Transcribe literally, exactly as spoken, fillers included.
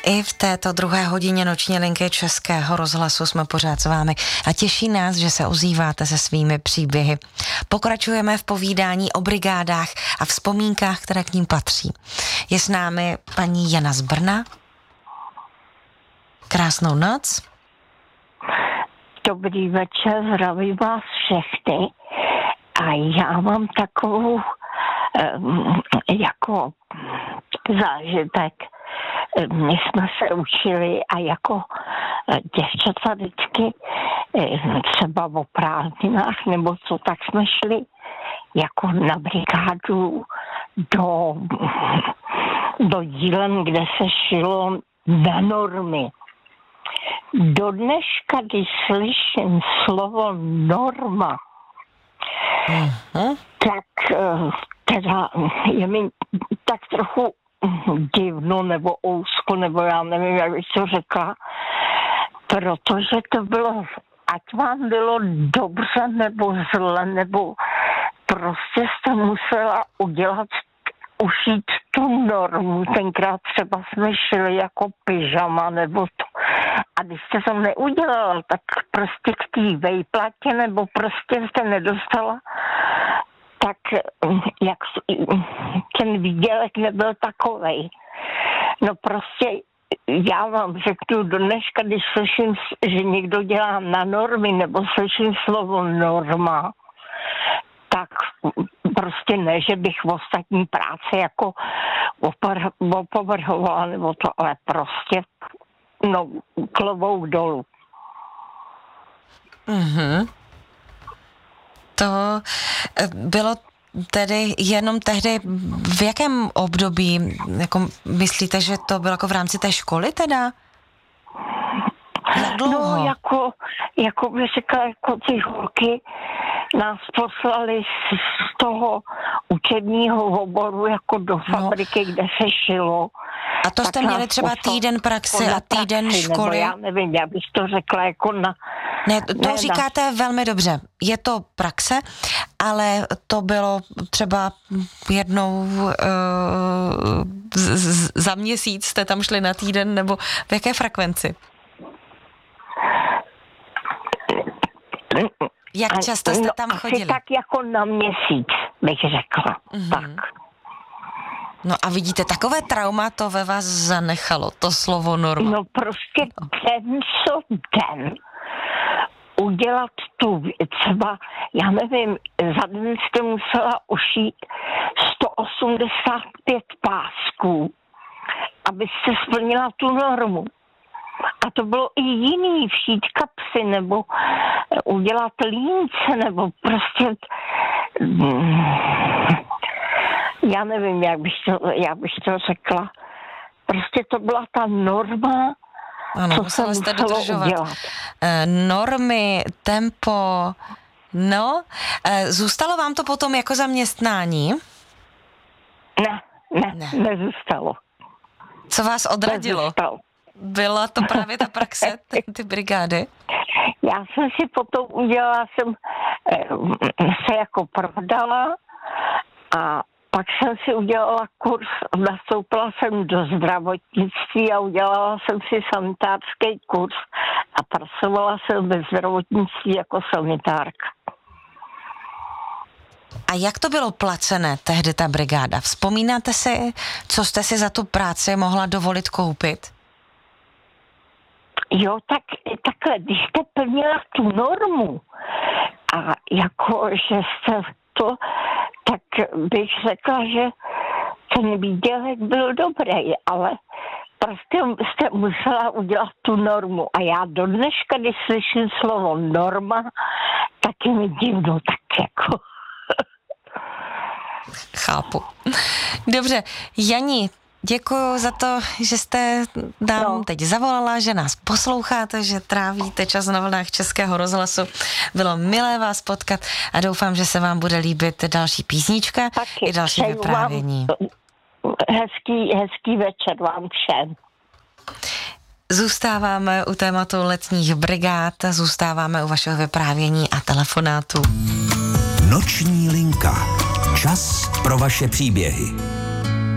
I v této druhé hodině noční linky Českého rozhlasu jsme pořád s vámi a těší nás, že se ozýváte se svými příběhy. Pokračujeme v povídání o brigádách a vzpomínkách, které k ním patří. Je s námi paní Jana z Brna. Krásnou noc. Dobrý večer, zdravím vás všechny. A já mám takovou um, jako zážitek. My jsme se učili a jako děvčata vždycky třeba o prázdninách nebo co, tak jsme šli jako na brigádu do, do dílen, kde se šilo na normy. Do dneška, když slyším slovo norma, uh-huh. tak teda je mi tak trochu divno nebo ousko, nebo já nevím, jak bych to řekla, protože to bylo, ať vám bylo dobře nebo zle, nebo prostě jste musela udělat, ušít tu normu. Tenkrát třeba jsme šli jako pyžama nebo to. A když jste to neudělala, tak prostě k té vejplatě nebo prostě jste nedostala, tak jak ten výdělek nebyl takovej. No prostě já vám řeknu do dneška, když slyším, že někdo dělá na normy nebo slyším slovo norma, tak prostě ne, že bych v ostatní práci jako opovrhovala nebo to, ale prostě no klobouk dolů. Mhm. To bylo tedy jenom tehdy, v jakém období, jako myslíte, že to bylo jako v rámci té školy teda? Jak dlouho? No jako, jako bych řekla, jako ty holky nás poslali z, z toho učebního oboru jako do fabriky, no. Kde se šilo. A to jste měli třeba týden praxe a týden praxi, školy? Já nevím, já bych to řekla jako na... Ne, to ne, říkáte na... velmi dobře. Je to praxe, ale to bylo třeba jednou uh, z, z, za měsíc jste tam šli na týden, nebo v jaké frekvenci? Jak často jste tam no, chodili? Asi tak jako na měsíc, bych řekla. Mm-hmm. Tak. No a vidíte, takové trauma to ve vás zanechalo, to slovo norma. No prostě den co den udělat tu, třeba, já nevím, za den jste musela ušít sto osmdesát pět pásků, abyste splnila tu normu. A to bylo i jiný, všít kapsy, nebo udělat línce, nebo prostě... Já nevím, jak bych to, jak bych to řekla. Prostě to byla ta norma, ano, co se jste muselo dodržovat. udělat. Normy, tempo, no. Zůstalo vám to potom jako zaměstnání? Ne, ne, ne. nezůstalo. Co vás odradilo? Nezůstalo. Byla to právě ta praxe, ty, ty brigády? Já jsem si potom udělala, jsem se jako prodala a pak jsem si udělala kurz, nastoupila jsem do zdravotnictví a udělala jsem si sanitářský kurz a pracovala jsem ve zdravotnictví jako sanitárka. A jak to bylo placené tehdy ta brigáda? Vzpomínáte si, co jste si za tu práci mohla dovolit koupit? Jo, tak takhle, když jste plnila tu normu a jako, že jste to, tak bych řekla, že ten výdělek byl dobrý, ale prostě jste musela udělat tu normu. A já do dneška, když slyším slovo norma, tak je mi divno, tak jako... Chápu. Dobře, Jani, děkuju za to, že jste nám no. teď zavolala, že nás posloucháte, že trávíte čas na vlnách Českého rozhlasu. Bylo milé vás potkat a doufám, že se vám bude líbit další písnička Taky, i další vyprávění. Hezký, hezký večer vám všem. Zůstáváme u tématu letních brigád, zůstáváme u vašeho vyprávění a telefonátu. Noční linka. Čas pro vaše příběhy.